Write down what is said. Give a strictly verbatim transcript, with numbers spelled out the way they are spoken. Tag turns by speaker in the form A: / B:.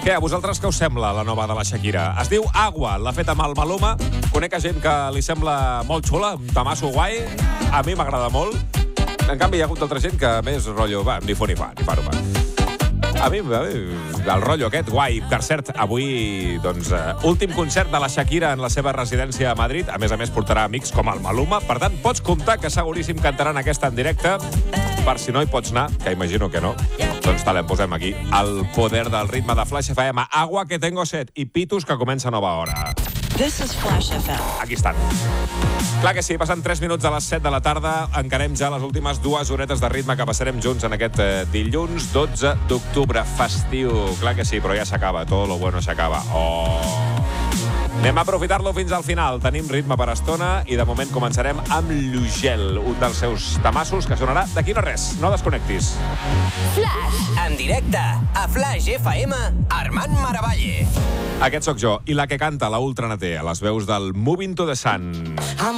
A: Què, a vosaltres què us sembla la nova de la Shakira? Es diu Agua, l'ha fet amb el Maluma. Conec a gent que li sembla molt xula, un tamasso guai. A mi m'agrada molt. En canvi, hi ha hagut altra gent que més rotllo, va, ni fu ni fa, ni fa, no fa. A mi, a mi, el rotllo aquest, guai. Per cert, avui, doncs, uh, últim concert de la Shakira en la seva residència a Madrid. A més a més, portarà amics com el Maluma. Per tant, pots comptar que seguríssim cantaran aquesta en directe. Per si no hi pots anar, que imagino que no, doncs te l'hem posem aquí. El poder del ritme de Flash F M. Agua, que tengo set. I Pitus, que comença nova hora.
B: This is Flash F M.
A: Aquí estan. Clar que sí, passen tres minuts a les set de la tarda. Encarem ja les últimes dues horetes de ritme que passarem junts en aquest eh, dilluns dotze d'octubre, festiu. Clar que sí, però ja s'acaba. Todo lo bueno s'acaba. Oh... Anem a aprofitar-lo fins al final. Tenim ritme per estona i de moment començarem amb l'Ugel, un dels seus tamassos que sonarà d'aquí no res. No desconnectis.
C: Flash. En directe a Flash F M, Armand Maravalle.
A: Aquest sóc jo, i la que canta la Ultra Naté, a les veus del Moving to the Sun.